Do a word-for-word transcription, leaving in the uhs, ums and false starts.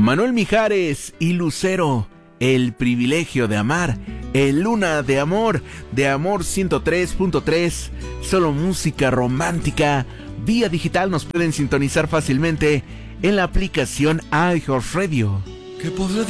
Manuel Mijares y Lucero, El privilegio de amar, el Luna de Amor, de Amor ciento tres punto tres, solo música romántica. Vía digital nos pueden sintonizar fácilmente en la aplicación iHeartRadio. ¿Qué podré